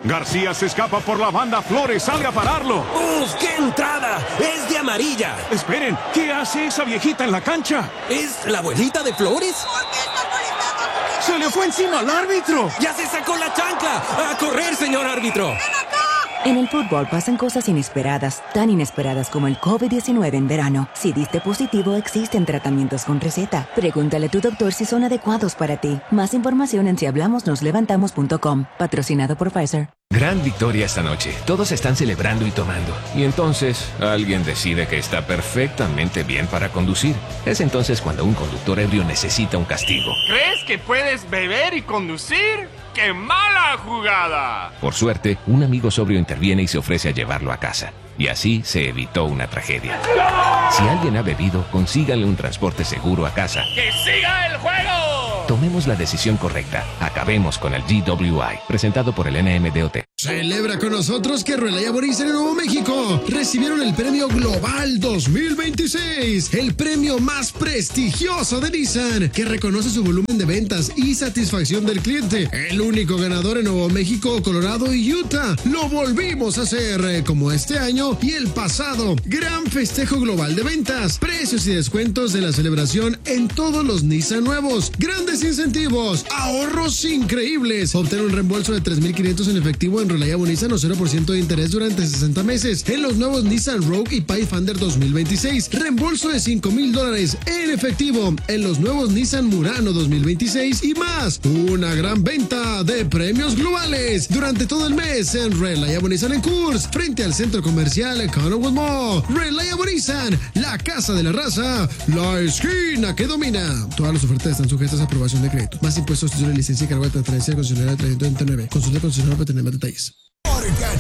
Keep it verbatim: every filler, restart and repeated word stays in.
García se escapa por la banda, Flores sale a pararlo. ¡Uf, qué entrada! ¡Es de amarilla! Esperen, ¿qué hace esa viejita en la cancha? ¿Es la abuelita de Flores? ¿Por qué está molestando? ¡Se le fue encima al árbitro! ¡Ya se sacó la chancla! ¡A correr, señor árbitro! ¡Ven acá! En el fútbol pasan cosas inesperadas, tan inesperadas como el COVID diecinueve en verano. Si diste positivo, existen tratamientos con receta. Pregúntale a tu doctor si son adecuados para ti. Más información en si hablamos nos levantamos punto com. Patrocinado por Pfizer. Gran victoria esta noche. Todos están celebrando y tomando. Y entonces, alguien decide que está perfectamente bien para conducir. Es entonces cuando un conductor ebrio necesita un castigo. ¿Crees que puedes beber y conducir? ¡Qué mala jugada! Por suerte, un amigo sobrio interviene y se ofrece a llevarlo a casa. Y así se evitó una tragedia. Si alguien ha bebido, consíganle un transporte seguro a casa. ¡Que siga el juego! Tomemos la decisión correcta. Acabemos con el G W I. Presentado por el N M D O T. Celebra con nosotros que Relay Nissan en Nuevo México recibieron el Premio Global dos mil veintiséis, el premio más prestigioso de Nissan, que reconoce su volumen de ventas y satisfacción del cliente. El único ganador en Nuevo México, Colorado y Utah. Lo volvimos a hacer, como este año y el pasado. Gran festejo global de ventas, precios y descuentos de la celebración en todos los Nissan nuevos. Grandes incentivos, ahorros increíbles. Obtén un reembolso de tres mil quinientos en efectivo en Reliable Nissan o cero por ciento de interés durante sesenta meses en los nuevos Nissan Rogue y Pathfinder dos mil veintiséis. Reembolso de cinco mil dólares en efectivo en los nuevos Nissan Murano dos mil veintiséis y más. Una gran venta de premios globales durante todo el mes en Reliable Nissan en Kurs, frente al centro comercial Conoway Mall. Reliable Nissan, la casa de la raza, la esquina que domina. Todas las ofertas están sujetas a aprobación de crédito. Más impuestos, título de licencia y cargo de transferencia de concesionaria trescientos treinta y nueve. Consulta concesionario para tener más detalles.